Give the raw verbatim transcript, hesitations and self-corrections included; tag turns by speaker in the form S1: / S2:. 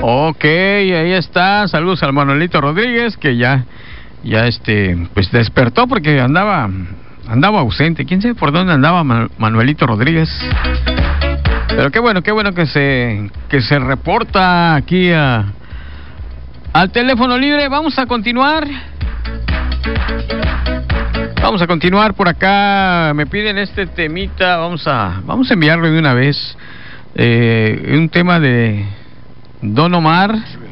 S1: Ok, ahí está. Saludos al Manuelito Rodríguez, que ya, ya este, pues despertó porque andaba, andaba ausente. ¿Quién sabe por dónde andaba Manuelito Rodríguez? Pero qué bueno, qué bueno que se, que se reporta aquí a, al teléfono libre. Vamos a continuar. Vamos a continuar por acá. Me piden este temita. Vamos a, vamos a enviarlo de una vez. Eh, un tema de Don Omar.